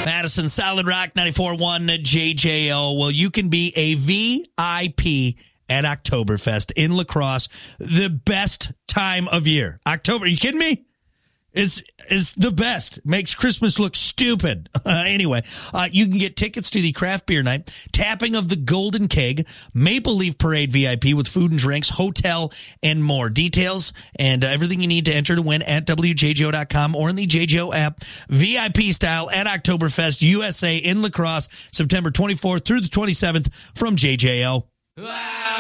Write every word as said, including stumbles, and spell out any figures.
Madison, Solid Rock, ninety-four point one J J O. Well, you can be a V I P at Oktoberfest in La Crosse. The best time of year. October, are you kidding me? Is is the best. Makes Christmas look stupid. Uh, anyway, uh, you can get tickets to the craft beer night, tapping of the Golden Keg, Maple Leaf Parade V I P with food and drinks, hotel, and more. Details and uh, everything you need to enter to win at W J J O dot com or in the J J O app. V I P style at Oktoberfest U S A in La Crosse, September twenty-fourth through the twenty-seventh from J J O. Wow.